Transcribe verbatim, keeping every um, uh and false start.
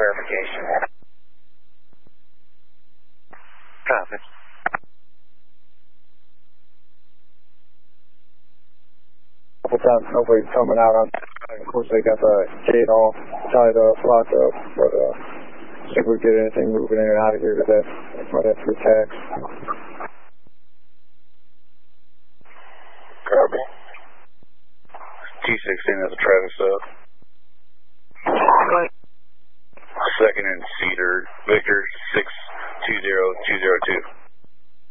verification. Copy. Couple times nobody's coming out on. Of course, they got the gate all tied up, locked up, but uh, if we get anything moving in and out of here today, might have to be taxed. Copy. T sixteen has a traffic stop. Second and Cedar, Victor six two zero two zero two.